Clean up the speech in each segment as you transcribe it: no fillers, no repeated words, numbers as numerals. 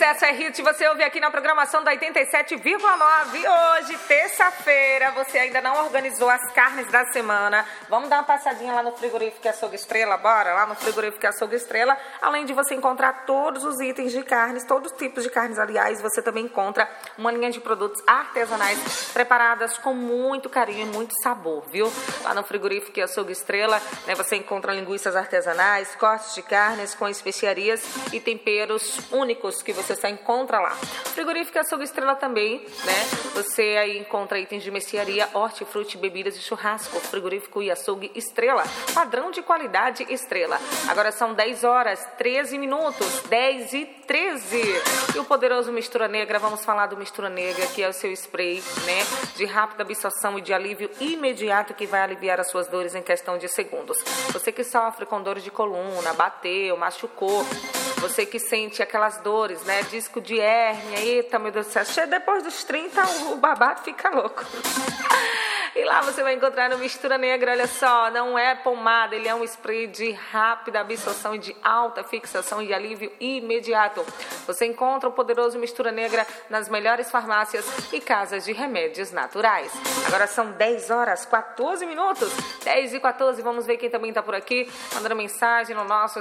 sucesso é hit, você ouve aqui na programação da 87,9. Hoje, terça-feira, você ainda não organizou as carnes da semana. Vamos dar uma passadinha lá no Frigorífico Açougue Estrela, bora? Lá no Frigorífico Açougue Estrela, além de você encontrar todos os itens de carnes, todos os tipos de carnes, aliás, você também encontra uma linha de produtos artesanais preparadas com muito carinho e muito sabor, viu? Lá no Frigorífico Açougue Estrela, né, você encontra linguiças artesanais, cortes de carnes com especiarias e temperos únicos que você só encontra lá. Frigorífico Açougue Estrela também, né? Você aí encontra itens de mercearia, hortifruti, bebidas e churrasco. Frigorífico e Açougue Estrela, padrão de qualidade Estrela. Agora são 10 horas, 13 minutos, 10 e 13. E o poderoso Mistura Negra, vamos falar do Mistura Negra, que é o seu spray, né? De rápida absorção e de alívio imediato que vai aliviar as suas dores em questão de segundos. Você que sofre com dores de coluna, bateu, machucou, você que sente aquelas dores, né? Disco de hérnia, eita, meu Deus do céu. Depois dos 30, o babado fica louco. E lá você vai encontrar no Mistura Negra, olha só, não é pomada, ele é um spray de rápida absorção e de alta fixação e alívio imediato. Você encontra o poderoso Mistura Negra nas melhores farmácias e casas de remédios naturais. Agora são 10 horas, 14 minutos, 10 e 14, vamos ver quem também está por aqui, mandando mensagem no nosso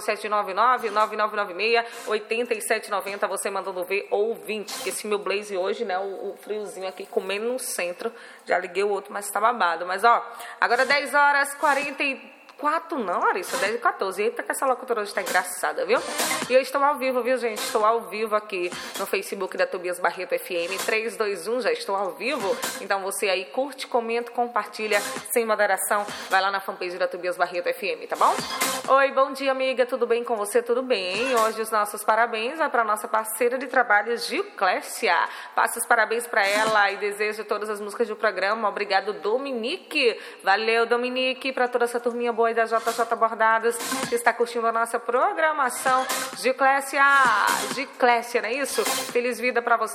799-9996-8790, você mandando ver ouvinte, que esse meu blaze hoje, né, o friozinho aqui comendo no centro, já liguei o outro, mas tá babado. Mas ó, agora 10 horas 44, não, Larissa, 10 e 14. Eita, que essa locutora hoje tá engraçada, viu? E eu estou ao vivo, viu, gente? Estou ao vivo aqui no Facebook da Tobias Barreto FM 321, já estou ao vivo. Então você aí curte, comenta, compartilha sem moderação. Vai lá na fanpage da Tobias Barreto FM, tá bom? Oi, bom dia, amiga. Tudo bem com você? Tudo bem? Hoje os nossos parabéns vai para nossa parceira de trabalho, Gilclécia. Passo os parabéns para ela e desejo todas as músicas do programa. Obrigado, Dominique. Valeu, Dominique, para toda essa turminha boa da JJ Bordados que está curtindo a nossa programação. Gilclécia, não é isso? Feliz vida para você.